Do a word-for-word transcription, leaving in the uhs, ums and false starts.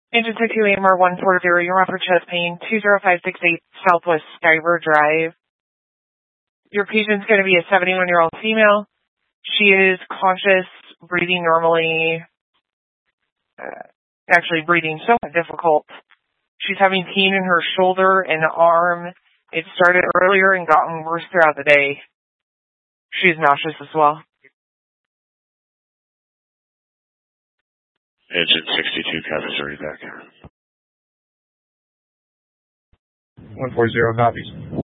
Engine two A M R one four zero, you're on for chest pain, two zero five six eight Southwest Skyver Drive. Your patient's going to be a seventy-one-year-old female. She is conscious, breathing normally, uh, actually breathing somewhat difficult. She's having pain in her shoulder and arm. It started earlier and gotten worse throughout the day. She's nauseous as well. Engine sixty-two, Travis, are you back? one four zero copies.